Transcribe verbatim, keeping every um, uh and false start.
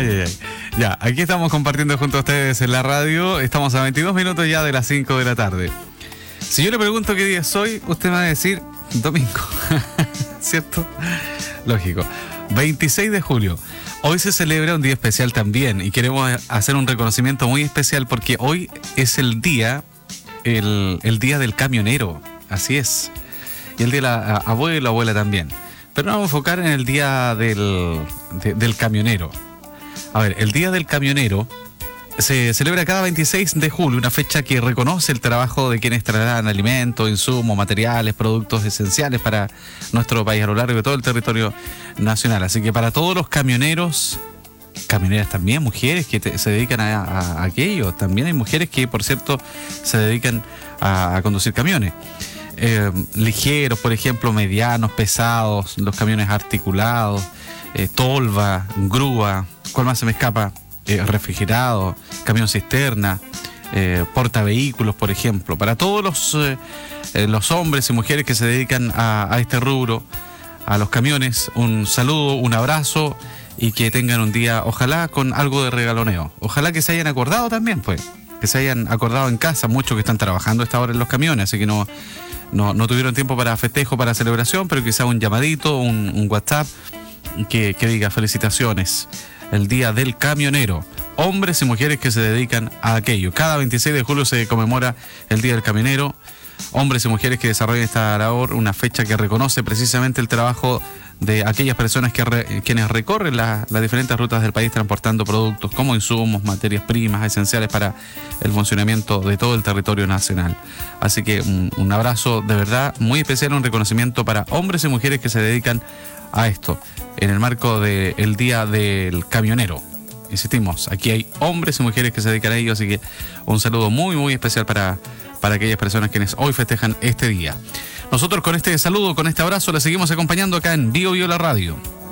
Ay, ay, ay. Ya, aquí estamos compartiendo junto a ustedes en la radio. Estamos a veintidós minutos ya de las cinco de la tarde. Si yo le pregunto qué día es hoy, usted me va a decir domingo. ¿Cierto? Lógico. veintiséis de julio. Hoy se celebra un día especial también y queremos hacer un reconocimiento muy especial porque hoy es el día, el, el día del camionero. Así es. Y el día de la abuela, abuela también. Pero nos vamos a enfocar en el día del, de, del camionero. A ver, el día del camionero se celebra cada veintiséis de julio, una fecha que reconoce el trabajo de quienes trasladan alimentos, insumos, materiales, productos esenciales para nuestro país a lo largo de todo el territorio nacional. Así que para todos los camioneros, camioneras también, mujeres que te, se dedican a, a, a aquello, también hay mujeres que, por cierto, se dedican a, a conducir camiones. Eh, ligeros, por ejemplo, medianos, pesados, los camiones articulados, eh, tolva, grúa, ¿cuál más se me escapa? Eh, refrigerado, camión cisterna, eh, portavehículos, por ejemplo. Para todos los, eh, eh, los hombres y mujeres que se dedican a, a este rubro, a los camiones, un saludo, un abrazo y que tengan un día, ojalá, con algo de regaloneo. Ojalá que se hayan acordado también, pues, que se hayan acordado en casa, muchos que están trabajando a esta hora en los camiones, así que no, no, no tuvieron tiempo para festejo, para celebración, pero quizá un llamadito, un, un WhatsApp que, que diga felicitaciones. El día del camionero, hombres y mujeres que se dedican a aquello. Cada veintiséis de julio se conmemora el día del camionero, hombres y mujeres que desarrollan esta labor, una fecha que reconoce precisamente el trabajo de aquellas personas que re, quienes recorren la, las diferentes rutas del país transportando productos como insumos, materias primas esenciales para el funcionamiento de todo el territorio nacional. Así que un, un abrazo de verdad muy especial, un reconocimiento para hombres y mujeres que se dedican a esto, en el marco del Día del Camionero. Insistimos, aquí hay hombres y mujeres que se dedican a ello, así que un saludo muy muy especial para, para aquellas personas quienes hoy festejan este día. Nosotros con este saludo, con este abrazo, le seguimos acompañando acá en Bio Bio la Radio.